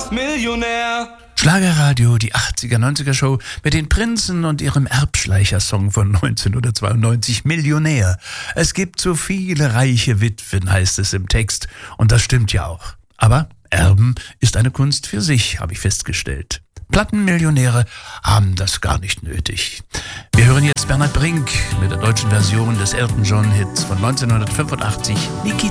fast Millionär. Schlagerradio, die 80er, 90er Show mit den Prinzen und ihrem Erbschleicher-Song von 1992, Millionär. Es gibt so viele reiche Witwen, heißt es im Text. Und das stimmt ja auch. Aber Erben ist eine Kunst für sich, habe ich festgestellt. Plattenmillionäre haben das gar nicht nötig. Wir hören jetzt Bernhard Brink mit der deutschen Version des Elton John-Hits von 1985, Nikita.